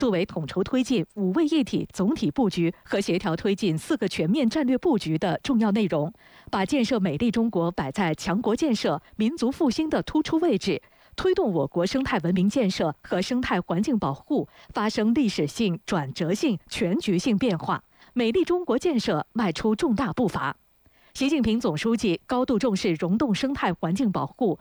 作为统筹推进五位一体总体布局和协调推进4个全面战略布局的重要内容，把建设美丽中国摆在强国建设、民族复兴的突出位置，推动我国生态文明建设和生态环境保护发生历史性、转折性、全局性变化，美丽中国建设迈出重大步伐。习近平总书记高度重视溶洞生态环境保护